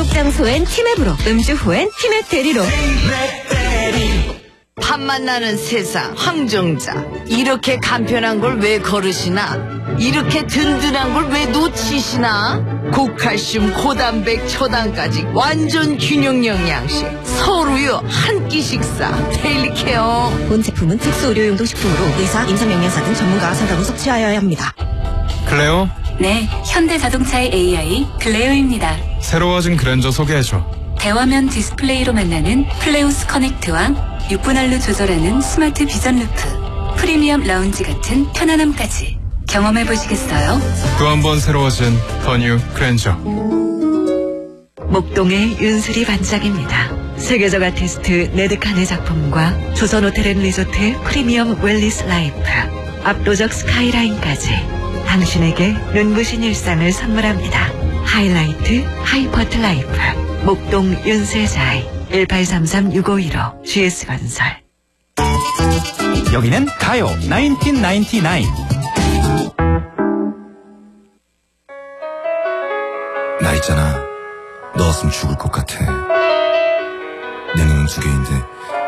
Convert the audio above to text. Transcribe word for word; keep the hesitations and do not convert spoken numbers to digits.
장소엔 티맵으로, 음주 후엔 티맵 대리로. 밥 만나는 세상 황정자, 이렇게 간편한 걸 왜 거르시나? 이렇게 든든한 걸 왜 놓치시나? 고칼슘 고단백 초단까지 완전 균형 영양식, 서울우유 한 끼 식사 데일리 케어. 본 제품은 특수 의료용도 식품으로 의사, 임상영양사 등 전문가와 상담 후 섭취하여야 합니다. 클레오? 네, 현대자동차의 에이아이 클레오입니다. 새로워진 그랜저 소개해줘. 대화면 디스플레이로 만나는 플레우스 커넥트와 육 분할로 조절하는 스마트 비전 루프, 프리미엄 라운지 같은 편안함까지 경험해보시겠어요? 또 한 번 새로워진 더 뉴 그랜저. 목동의 윤슬이 반짝입니다. 세계적 아티스트 네드칸의 작품과 조선호텔앤리조트 프리미엄 웰리스 라이프, 압도적 스카이라인까지 당신에게 눈부신 일상을 선물합니다. 하이라이트 하이퍼트 라이프, 목동 윤슬자이 일팔삼삼 육오일오 지에스건설. 여기는 가요 천구백구십구. 나 있잖아, 너 없으면 죽을 것 같아. 내 눈은 두 개인데